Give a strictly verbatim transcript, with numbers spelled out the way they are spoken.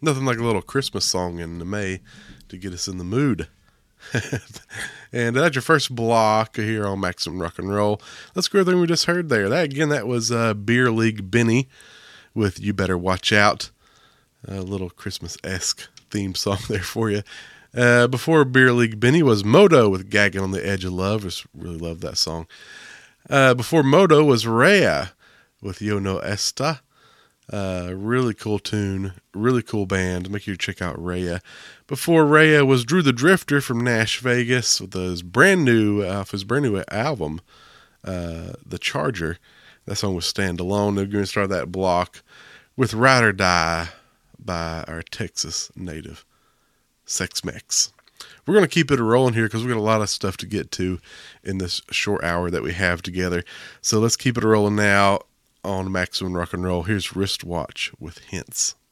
Nothing like a little Christmas song in May to get us in the mood. And that's your first block here on Maximum Rock and Roll. Let's go everything we just heard there. That again, that was uh, Beer League Benny with You Better Watch Out. A little Christmas-esque theme song there for you. Uh, before Beer League Benny was Modo with Gagging on the Edge of Love. I just really love that song. Uh, before Modo was Rhea with Yo No Esta. Uh, really cool tune, really cool band. Make sure you check out Rhea. Before Rhea was Drew the Drifter from Nash Vegas with his brand new, off his brand new album, uh, The Charger. That song was Stand Alone. They're going to start that block with Ride or Die by our Texas native Sex Mex. We're going to keep it rolling here because we've got a lot of stuff to get to in this short hour that we have together. So let's keep it rolling now on Maximum Rock and Roll. Here's Wristwatch with Hints.